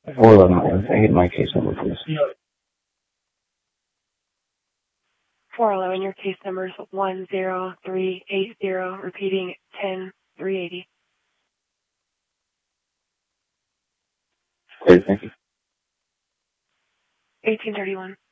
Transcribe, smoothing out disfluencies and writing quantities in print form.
411, I hit my case number, please. 411, your case number is 10380, repeating 10380. Great, thank you. 1831.